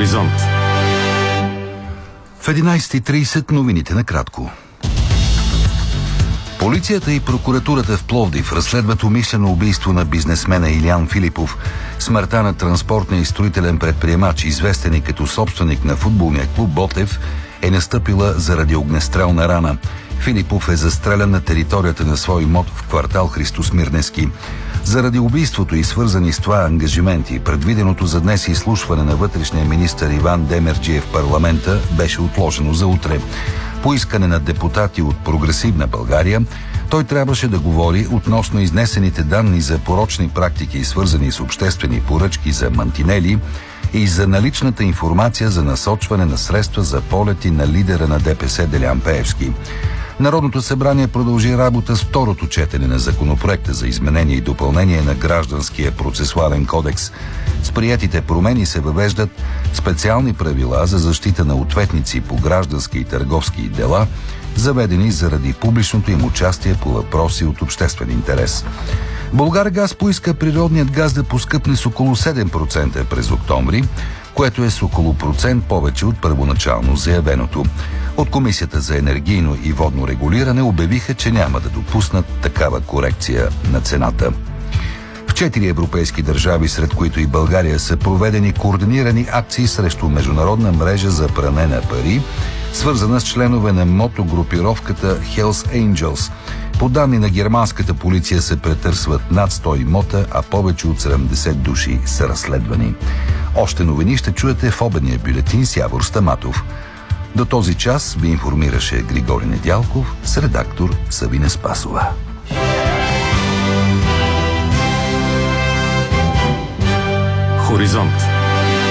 Хоризонт. В 11:30 новините накратко. Полицията и прокуратурата в Пловдив разследват умишлено убийство на бизнесмена Илиян Филипов. Смъртта на транспортния и строителен предприемач, известен и като собственик на футболния клуб Ботев, е настъпила заради огнестрелна рана. Филипов е застрелян на територията на свой имот в квартал Христос Мирненски. Заради убийството и свързани с това ангажименти, предвиденото за днес изслушване на вътрешния министър Иван Демерджиев в парламента беше отложено за утре. По искане на депутати от Прогресивна България, той трябваше да говори относно изнесените данни за порочни практики, свързани с обществени поръчки за мантинели и за наличната информация за насочване на средства за полети на лидера на ДПС Делян Пеевски. Народното събрание продължи работа с второто четене на законопроекта за изменение и допълнение на Гражданския процесуален кодекс. С приетите промени се въвеждат специални правила за защита на ответници по граждански и търговски дела, заведени заради публичното им участие по въпроси от обществен интерес. Булгаргаз поиска природният газ да поскъпне с около 7% през октомври, което е с около процент повече от първоначално заявеното. От Комисията за енергийно и водно регулиране обявиха, че няма да допуснат такава корекция на цената. В 4 европейски държави, сред които и България, са проведени координирани акции срещу международна мрежа за пране на пари, свързана с членове на мотогрупировката Hells Angels. По данни на германската полиция се претърсват над 100 имота, а повече от 70 души са разследвани. Още новини ще чуете в обедния бюлетин с Явор Стаматов. До този час ви информираше Григорий Недялков с редактор Савина Спасова. Хоризонт.